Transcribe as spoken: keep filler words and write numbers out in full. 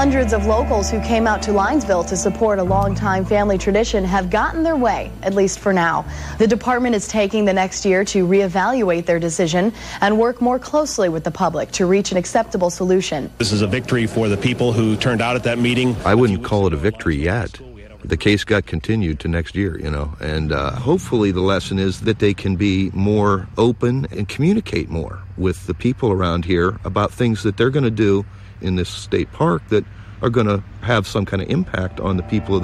Hundreds of locals who came out to Linesville to support a longtime family tradition have gotten their way, at least for now. The department is taking the next year to reevaluate their decision and work more closely with the public to reach an acceptable solution. This is a victory for the people who turned out at that meeting. I wouldn't call it a victory yet. The case got continued to next year, you know, and uh, hopefully the lesson is that they can be more open and communicate more with the people around here about things that they're going to do in this state park that are going to have some kind of impact on the people of the